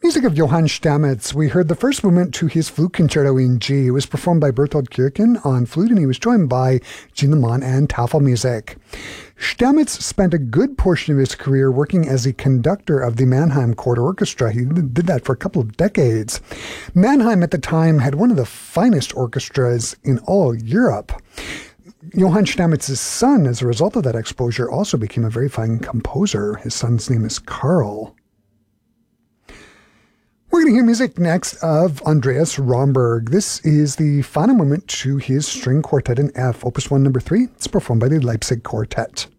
Music of Johann Stamitz. We heard the first movement to his flute concerto in G. It was performed by Bertold Kirchen on flute, and he was joined by Gene Lamont and Tafelmusik. Stamitz spent a good portion of his career working as a conductor of the Mannheim Court Orchestra. He did that for a couple of decades. Mannheim at the time had one of the finest orchestras in all Europe. Johann Stamitz's son, as a result of that exposure, also became a very fine composer. His son's name is Karl. We're going to hear music next of Andreas Romberg. This is the final movement to his string quartet in F, Opus 1, number 3. It's performed by the Leipzig Quartet.